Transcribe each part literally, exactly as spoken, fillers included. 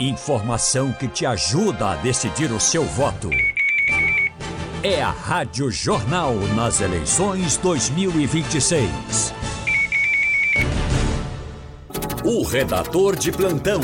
Informação que te ajuda a decidir o seu voto. É a Rádio Jornal nas eleições dois mil e vinte e seis. O redator de plantão.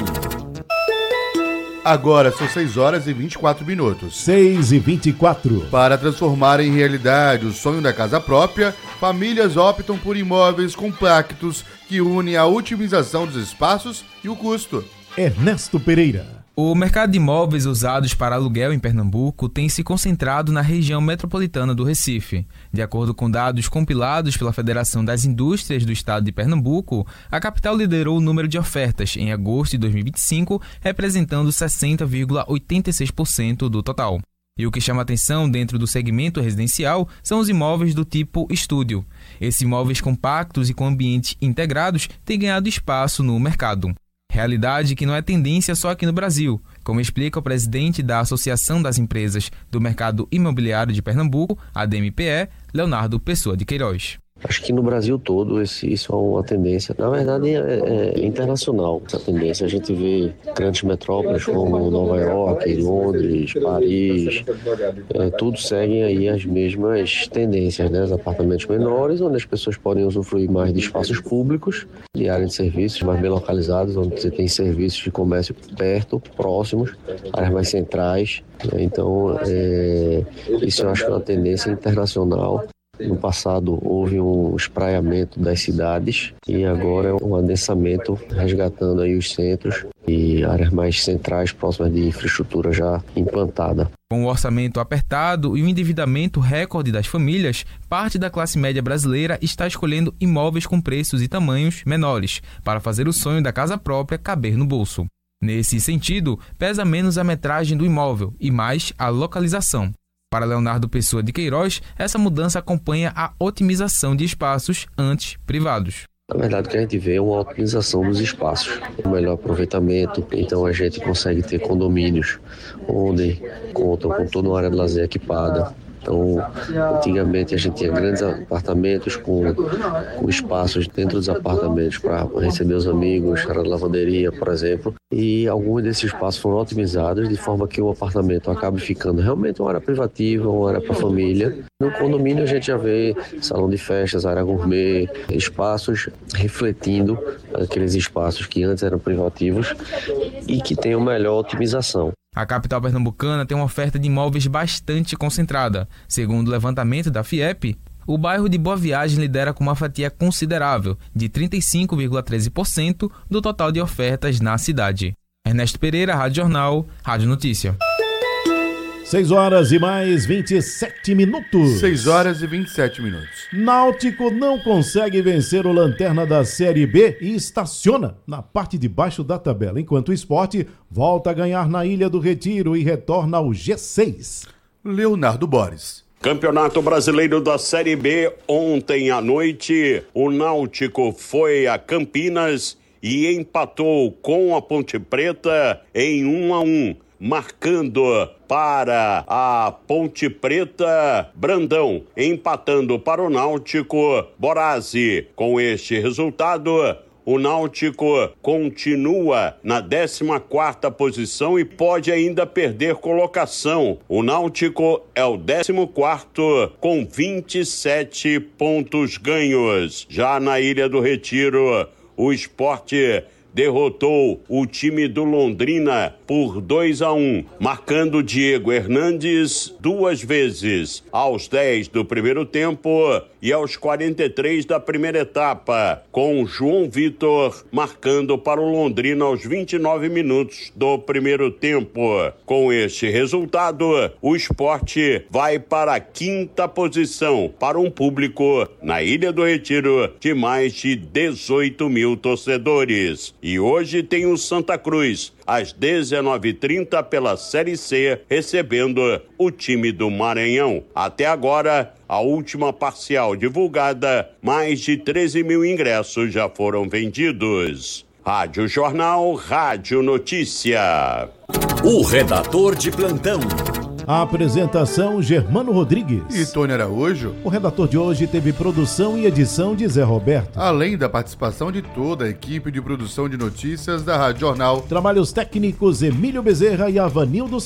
Agora são seis horas e vinte e quatro minutos. seis e vinte e quatro. Para transformar em realidade o sonho da casa própria, famílias optam por imóveis compactos que unem a otimização dos espaços e o custo. Ernesto Pereira. O mercado de imóveis usados para aluguel em Pernambuco tem se concentrado na região metropolitana do Recife. De acordo com dados compilados pela Federação das Indústrias do Estado de Pernambuco, a capital liderou o número de ofertas em agosto de dois mil e vinte e cinco, representando sessenta vírgula oitenta e seis por cento do total. E o que chama atenção dentro do segmento residencial são os imóveis do tipo estúdio. Esses imóveis compactos e com ambientes integrados têm ganhado espaço no mercado. Realidade que não é tendência só aqui no Brasil, como explica o presidente da Associação das Empresas do Mercado Imobiliário de Pernambuco, a D M P E, Leonardo Pessoa de Queiroz. Acho que no Brasil todo esse, isso é uma tendência, na verdade é, é internacional essa tendência. A gente vê grandes metrópoles como Nova York, Londres, Paris, é, tudo seguem aí as mesmas tendências, né? Os apartamentos menores, onde as pessoas podem usufruir mais de espaços públicos, de áreas de serviços mais bem localizados, onde você tem serviços de comércio perto, próximos, áreas mais centrais. Né? Então, é, isso eu acho que é uma tendência internacional. No passado houve um espraiamento das cidades e agora é um adensamento resgatando aí os centros e áreas mais centrais próximas de infraestrutura já implantada. Com o orçamento apertado e o endividamento recorde das famílias, parte da classe média brasileira está escolhendo imóveis com preços e tamanhos menores para fazer o sonho da casa própria caber no bolso. Nesse sentido, pesa menos a metragem do imóvel e mais a localização. Para Leonardo Pessoa de Queiroz, essa mudança acompanha a otimização de espaços antes privados. Na verdade, o que a gente vê é uma otimização dos espaços, um melhor aproveitamento. Então, a gente consegue ter condomínios onde contam com toda uma área de lazer equipada. Então, antigamente a gente tinha grandes apartamentos com, com espaços dentro dos apartamentos para receber os amigos, era lavanderia, por exemplo. E alguns desses espaços foram otimizados de forma que o apartamento acabe ficando realmente uma área privativa, uma área para a família. No condomínio a gente já vê salão de festas, área gourmet, espaços refletindo aqueles espaços que antes eram privativos e que têm uma melhor otimização. A capital pernambucana tem uma oferta de imóveis bastante concentrada. Segundo o levantamento da FIEP, o bairro de Boa Viagem lidera com uma fatia considerável, de trinta e cinco vírgula treze por cento do total de ofertas na cidade. Ernesto Pereira, Rádio Jornal, Rádio Notícia. seis horas e mais vinte e sete minutos. seis horas e vinte e sete minutos. Náutico não consegue vencer o Lanterna da Série B e estaciona na parte de baixo da tabela, enquanto o Sport volta a ganhar na Ilha do Retiro e retorna ao G seis. Leonardo Boris. Campeonato Brasileiro da Série B, ontem à noite, o Náutico foi a Campinas e empatou com a Ponte Preta em um a um. Marcando para a Ponte Preta, Brandão, empatando para o Náutico, Borazzi. Com este resultado, o Náutico continua na décima quarta posição e pode ainda perder colocação. O Náutico é o décimo quarto com vinte e sete pontos ganhos. Já na Ilha do Retiro, o Sport derrotou o time do Londrina por dois a um, marcando Diego Hernandes duas vezes, aos dez do primeiro tempo e aos quarenta e três da primeira etapa, com João Vitor marcando para o Londrina aos vinte e nove minutos do primeiro tempo. Com este resultado, o Sport vai para a quinta posição, para um público na Ilha do Retiro de mais de dezoito mil torcedores. E hoje tem o Santa Cruz, às dezenove e trinta pela Série C, recebendo o time do Maranhão. Até agora, a última parcial divulgada, mais de treze mil ingressos já foram vendidos. Rádio Jornal, Rádio Notícia. O redator de plantão. A apresentação, Germano Rodrigues. E Tony Araújo. O redator de hoje teve produção e edição de Zé Roberto. Além da participação de toda a equipe de produção de notícias da Rádio Jornal. Trabalhos técnicos Emílio Bezerra e Avanildo